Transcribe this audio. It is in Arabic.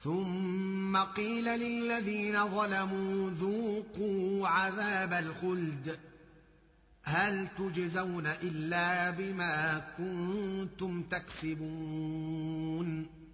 ثم قيل للذين ظلموا ذوقوا عذاب الخلد هل تجزون إلا بما كنتم تكسبون